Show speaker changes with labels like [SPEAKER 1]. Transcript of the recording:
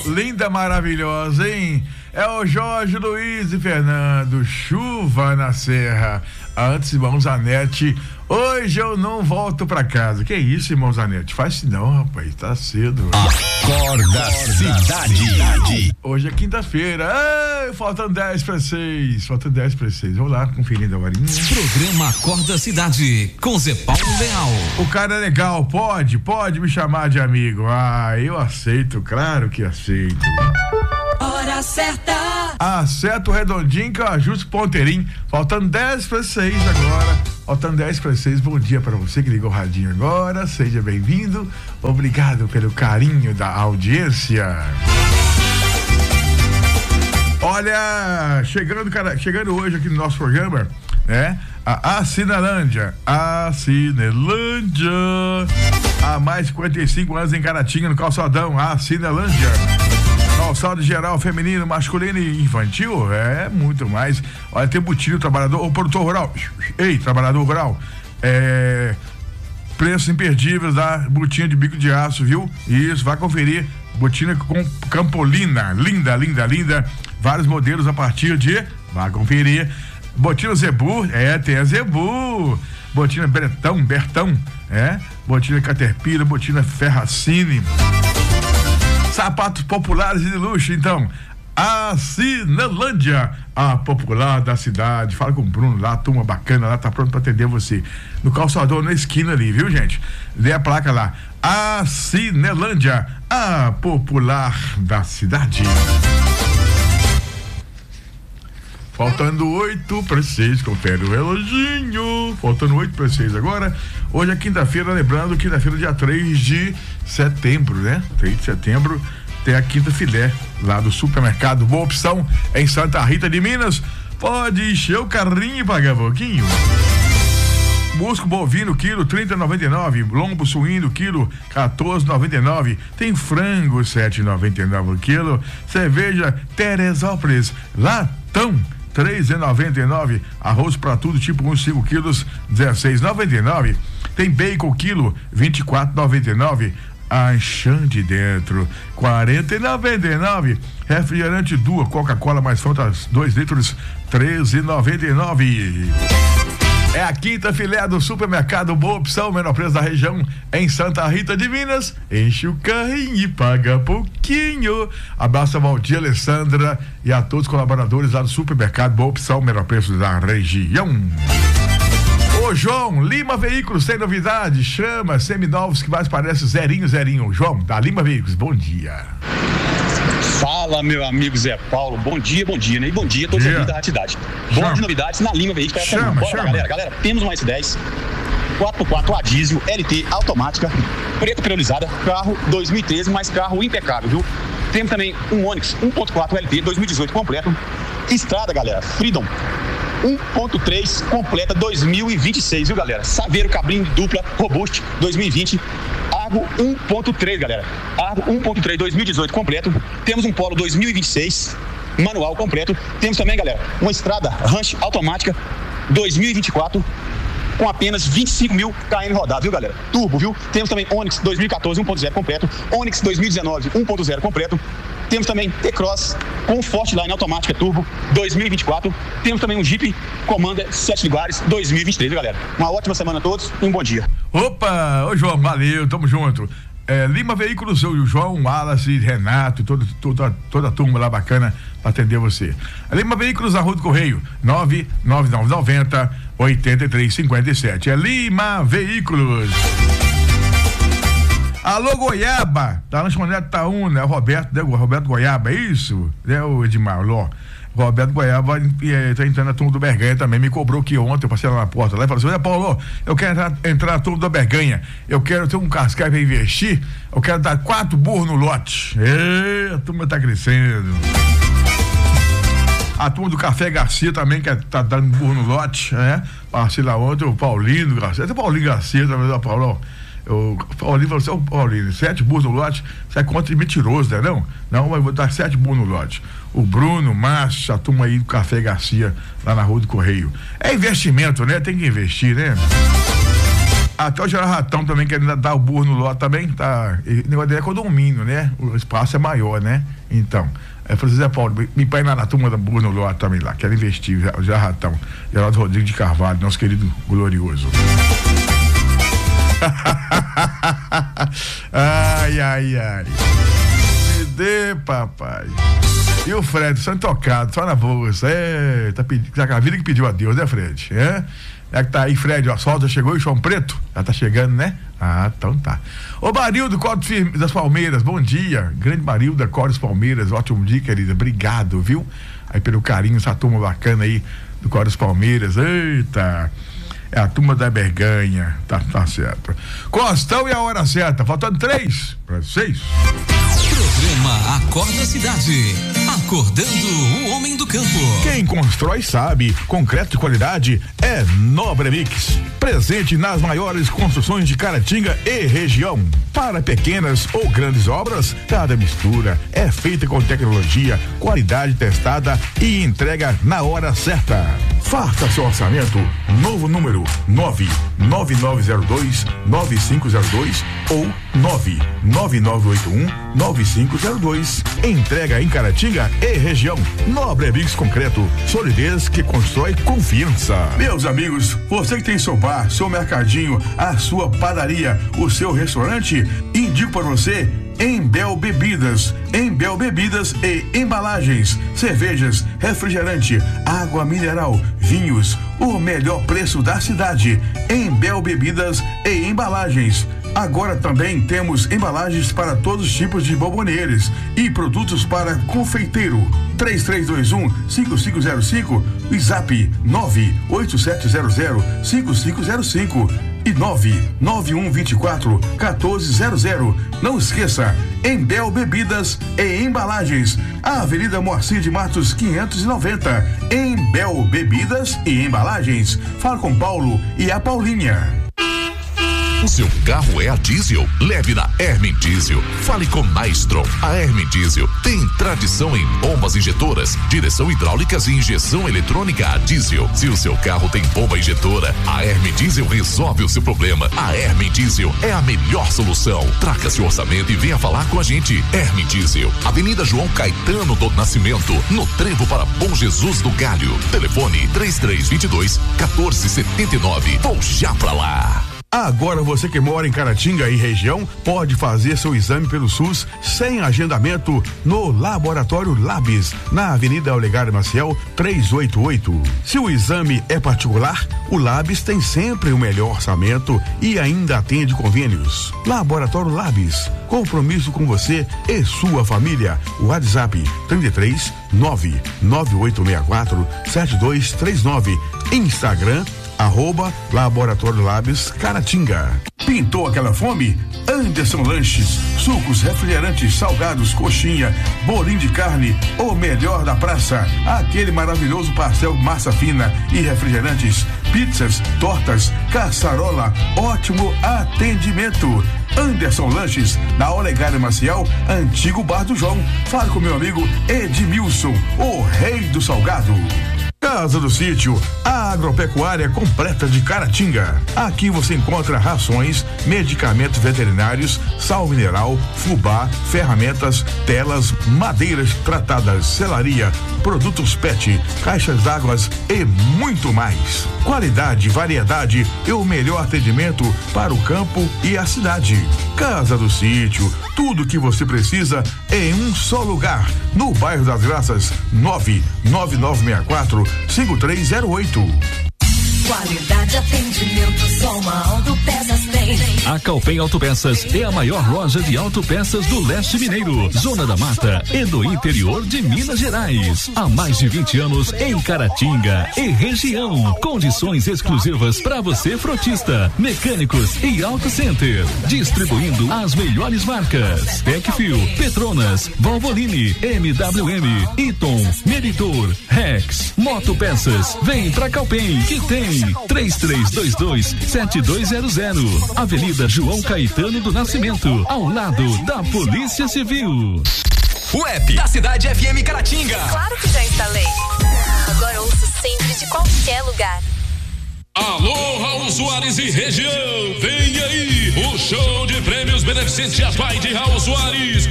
[SPEAKER 1] Linda, maravilhosa, hein? É o Jorge Luiz e Fernando, chuva na serra. Antes, irmão Zanetti, hoje eu não volto pra casa. Que isso, irmão Zanetti? Faz isso não, rapaz, tá cedo.
[SPEAKER 2] Acorda Cidade.
[SPEAKER 1] Hoje é quinta-feira, faltam 10 para 6. Vamos lá, conferindo agora.
[SPEAKER 2] Programa Acorda Cidade, com Zé Paulo Leal.
[SPEAKER 1] O cara é legal, pode me chamar de amigo. Eu aceito, claro que aceito.
[SPEAKER 3] Hora certa.
[SPEAKER 1] Acerta o redondinho que eu ajusto o ponteirinho. Faltando 10 para 6 agora. Faltando 10 para 6. Bom dia para você que ligou o radinho agora. Seja bem-vindo. Obrigado pelo carinho da audiência. Olha, chegando hoje aqui no nosso programa, né? A Cinelândia. Há mais de 55 anos em Caratinga, no Calçadão. A Cinelândia. Calçado geral, feminino, masculino e infantil, muito mais. Olha, tem botilho, trabalhador, ou produtor rural. Ei, trabalhador rural. Preços imperdíveis da botina de bico de aço, viu? Isso, vai conferir. Botina com campolina, linda. Vários modelos a partir de, vai conferir. Botina Zebu, tem a Zebu. Botina Bertão, botina Caterpillar, botina Ferracini. Sapatos populares e de luxo, então. A Cinelândia, a popular da cidade. Fala com o Bruno lá, turma bacana lá, tá pronto pra atender você. No calçador, na esquina ali, viu, gente? Lê a placa lá. A Cinelândia, a popular da cidade. Faltando 8 para 6, confere o reloginho. Faltando 8 para 6 agora. Hoje é quinta-feira, lembrando, quinta-feira, dia 3 de setembro, né? 3 de setembro, tem a quinta filé lá do supermercado. Boa opção em Santa Rita de Minas. Pode encher o carrinho e pagar pouquinho. Musco bovino, quilo, R$30,99. Lombo suíno, quilo, R$14,99. Tem frango, R$7,99 o quilo. Cerveja Teresópolis, latão, R$3,99. Arroz pra tudo, tipo 5 quilos, R$16,99. Tem bacon, quilo, R$24,99. Anchante dentro, R$40,99. Refrigerante Dua, Coca-Cola mais Fanta 2 litros, R$13,99. É a quinta filé do supermercado Boa Opção, menor preço da região, em Santa Rita de Minas. Enche o carrinho e paga pouquinho. Abraço a Valdir, Alessandra e a todos os colaboradores lá do supermercado Boa Opção, menor preço da região. Ô João, Lima Veículos, tem novidade? Chama, seminovos que mais parece zerinho. João, da Lima Veículos, bom dia.
[SPEAKER 4] Fala, meu amigo Zé Paulo, bom dia, né? E bom dia a todos os da cidade. Bom de novidades na Lima Veículos. Chama. Galera, temos uma S10 4x4 a diesel, LT, automática, preto priorizada, carro 2013, mas carro impecável, viu? Temos também um Onix 1.4 LT 2018 completo. Estrada, galera, Freedom 1.3 completa 2026, viu, galera? Saveiro cabine dupla Robust 2020. Argo 1.3, galera. Argo 1.3 2018 completo. Temos um Polo 2026 manual completo. Temos também, galera, uma Estrada Ranch automática 2024 com apenas 25 mil km rodados, viu, galera? Turbo, viu? Temos também Onix 2014 1.0 completo. Onix 2019 1.0 completo. Temos também T-Cross com Fortline automática turbo 2024. Temos também um Jeep Commander 7 lugares 2023, viu, galera? Uma ótima semana a todos e um bom dia.
[SPEAKER 1] Opa, ô João, valeu, tamo junto. Lima Veículos, o João, Wallace, Renato, toda a turma lá bacana pra atender você. A Lima Veículos, a Rua do Correio, 99990-8357. É Lima Veículos. Alô, Goiaba, da lanchonete Taúna, é o Roberto Goiaba, é isso? É o Edmar, Roberto Goiaba tá entrando na turma do Berganha também, me cobrou aqui ontem, eu passei lá na porta lá e falou assim: olha, Paulo, eu quero entrar na turma do Berganha, eu quero ter um cascai pra investir, eu quero dar 4 burros no lote. A turma tá crescendo. A turma do Café Garcia também, que tá dando burro no lote, né? Passei lá ontem, o Paulinho Garcia, até o Paulinho Garcia também, o Paulo. O Paulinho falou assim: Paulinho, 7 burros no lote, você é contra de mentiroso, né? Não, mas vou dar 7 burros no lote. O Bruno, Márcio, a turma aí do Café Garcia, lá na Rua do Correio. É investimento, né? Tem que investir, né? Até o Geraldo Ratão também querendo dar o burro no lote também, tá? O negócio dele é condomínio, né? O espaço é maior, né? Então, eu falei, Zé Paulo, me põe na turma da burro no lote também lá, quero investir, o Geraldo Ratão, Geraldo Rodrigues de Carvalho, nosso querido glorioso. Ai. Me dê, papai. E o Fred, só intocado, só na bolsa. Tá a vida que pediu a Deus, né, Fred? É que tá aí, Fred, a solta chegou e o João Preto? Já tá chegando, né? Então tá. Ô Barildo, Código das Palmeiras, bom dia. Grande Barildo da Código das Palmeiras, ótimo dia, querida. Obrigado, viu? Aí pelo carinho, essa turma bacana aí do Código das Palmeiras. Eita. É a turma da Berganha. Tá certo. Costão e a hora certa. Faltando 3 para 6.
[SPEAKER 2] Programa Acorda Cidade. Acordando o homem do campo.
[SPEAKER 1] Quem constrói sabe. Concreto de qualidade é Nobre Mix. Presente nas maiores construções de Caratinga e região. Para pequenas ou grandes obras, cada mistura é feita com tecnologia, qualidade testada e entrega na hora certa. Faça seu orçamento. Novo número 99902-9502 ou 99981-9502. Entrega em Caratinga e região. Nobre Mix Concreto. Solidez que constrói confiança. Meus amigos, você que tem seu bar, seu mercadinho, a sua padaria, o seu restaurante, indico para você Embel Bebidas. Embel Bebidas e embalagens, cervejas, refrigerante, água mineral, vinhos, o melhor preço da cidade. Embel Bebidas e embalagens. Agora também temos embalagens para todos os tipos de bomboneiros e produtos para confeiteiro. 3321-5505 e Zap 98700-5505 e 99124-1400. Não esqueça, Embel Bebidas e Embalagens, a Avenida Moacir de Matos 590. Embel Bebidas e Embalagens. Fala com Paulo e a Paulinha.
[SPEAKER 5] O seu carro é a diesel? Leve na Hermen Diesel. Fale com Maestron. A Hermen Diesel tem tradição em bombas injetoras, direção hidráulicas e injeção eletrônica a diesel. Se o seu carro tem bomba injetora, a Hermen Diesel resolve o seu problema. A Hermen Diesel é a melhor solução. Traga seu orçamento e venha falar com a gente. Hermen Diesel, Avenida João Caetano do Nascimento, no Trevo para Bom Jesus do Galho. Telefone 3322-1479. Vou já pra lá.
[SPEAKER 1] Agora você que mora em Caratinga e região pode fazer seu exame pelo SUS sem agendamento no Laboratório Labs, na Avenida Olegário Maciel 388. Se o exame é particular, o Labs tem sempre o melhor orçamento e ainda atende convênios. Laboratório Labs, compromisso com você e sua família. WhatsApp 33 99864 7239. Instagram @Laboratório Labs Caratinga. Pintou aquela fome? Anderson Lanches, sucos, refrigerantes, salgados, coxinha, bolinho de carne, o melhor da praça, aquele maravilhoso pastel massa fina e refrigerantes, pizzas, tortas, caçarola, ótimo atendimento. Anderson Lanches, na Olegário Maciel, antigo Bar do João. Fale com meu amigo Edmilson, o rei do salgado. Casa do Sítio, a agropecuária completa de Caratinga. Aqui você encontra rações, medicamentos veterinários, sal mineral, fubá, ferramentas, telas, madeiras tratadas, selaria, produtos PET, caixas d'água e muito mais. Qualidade, variedade e o melhor atendimento para o campo e a cidade. Casa do Sítio, tudo que você precisa em um só lugar, no bairro das Graças, 99964-5308.
[SPEAKER 3] Qualidade, atendimento, só uma Autopeças tem.
[SPEAKER 6] A Calpen Autopeças é a maior loja de autopeças do leste mineiro, Zona da Mata e do interior de Minas Gerais. Há mais de 20 anos em Caratinga e região. Condições exclusivas para você, frotista, mecânicos e auto center. Distribuindo as melhores marcas: Tecfil, Petronas, Valvoline, MWM, Eaton, Meritor, Rex, Motopeças. Vem pra Calpen que tem. 3322-7200. Avenida João Caetano do Nascimento, ao lado da Polícia Civil.
[SPEAKER 2] O app da Cidade FM Caratinga.
[SPEAKER 7] Claro que já instalei. Agora ouço sempre de qualquer lugar. Alô, Raul Soares e região, vem aí o show de prêmios beneficente Atuai de Raul Soares.